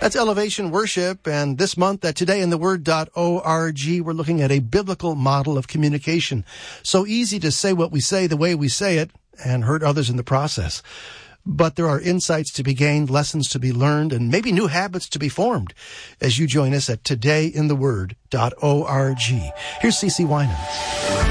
That's Elevation Worship, and this month at todayintheword.org, we're looking at a biblical model of communication. So easy to say what we say the way we say it and hurt others in the process. But there are insights to be gained, lessons to be learned, and maybe new habits to be formed as you join us at todayintheword.org. Here's CeCe Winans.